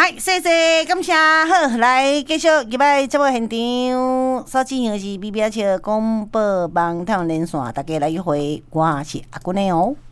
来，谢谢，感谢，好，来继续入来节目现场，所进行的是 BBH 广播网台湾连线，大家来一回，我是阿君的哦。